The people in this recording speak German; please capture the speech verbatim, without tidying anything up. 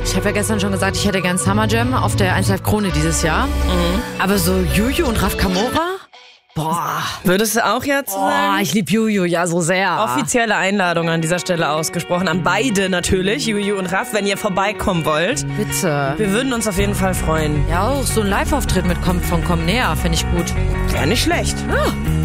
Ich habe ja gestern schon gesagt, ich hätte gern Summer Jam auf der eins Live Krone dieses Jahr. Mhm. Aber so Juju und Raf Kamora? Boah. Würdest du auch jetzt sagen? Boah, ich liebe Juju ja so sehr. Offizielle Einladung an dieser Stelle ausgesprochen. An beide natürlich, Juju und Raf, wenn ihr vorbeikommen wollt. Bitte. Wir würden uns auf jeden Fall freuen. Ja, auch so ein Live-Auftritt mit Kommt von Komm näher, finde ich gut. Wäre nicht schlecht. Ja.